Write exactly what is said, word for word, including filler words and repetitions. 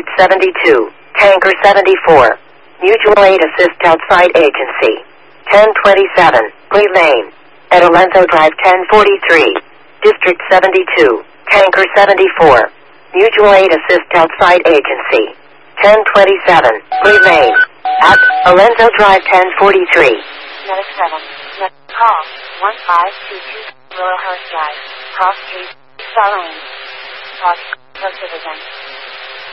seventy-two, Tanker seventy-four. Mutual Aid Assist Outside Agency. ten twenty-seven, Lee Lane. Adelanto Drive ten forty-three. District seventy-two, Tanker seventy-four. Mutual Aid Assist Outside Agency. ten twenty-seven, Lee Lane. At Adelanto Drive ten forty-three. Medic seven. Medic call one five two two Laurelhurst Drive. Cross Street. Star Lane. Talk. Citizen.